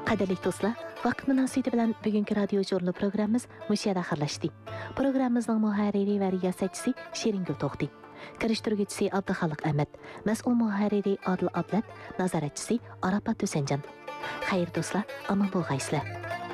Qadirli do'stlar, vaqt munosabati bilan bugungi radio jurnal programmamiz mush yerda xirlashdi. Programmamizning muharriri va riyosatchisi Shiringul To'xti. Kirishtiruvchisi Abduxoliq Ahmad, mas'ul muharriri Adil Ablat, nazoratchisi Arafat Husanjon. Xayr do'stlar, aman bo'lg'aysizlar.